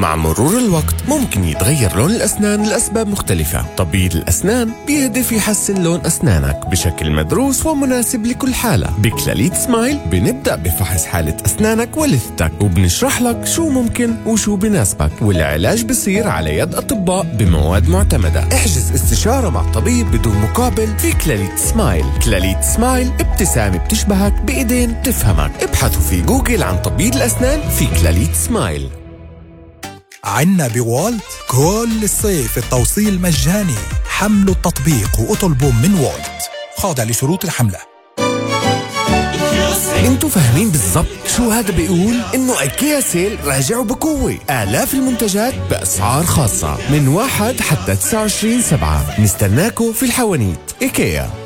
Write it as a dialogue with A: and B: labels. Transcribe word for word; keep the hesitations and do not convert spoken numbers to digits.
A: مع مرور الوقت ممكن يتغير لون الأسنان لأسباب مختلفة. تبييض الأسنان بيهدف يحسن لون أسنانك بشكل مدروس ومناسب لكل حالة. بكلاليت سمايل بنبدأ بفحص حالة أسنانك ولثتك، وبنشرح لك شو ممكن وشو بناسبك، والعلاج بصير على يد أطباء بمواد معتمدة. احجز استشارة مع طبيب بدون مقابل في كلاليت سمايل. كلاليت سمايل، ابتسامة بتشبهك بإيدين تفهمك. ابحثوا في جوجل عن تبييض الأسنان في كلاليت سمايل.
B: عنا بوالت كل الصيف التوصيل مجاني. حملوا التطبيق واطلبوا من والت، خاضع لشروط الحملة.
A: انتوا فاهمين بالضبط شو هذا بيقول؟ انه ايكيا سيل راجعوا بقوة، آلاف المنتجات بأسعار خاصة من واحد حتى تسعة وعشرين سبعة. نستناكوا في الحوانيت. ايكيا.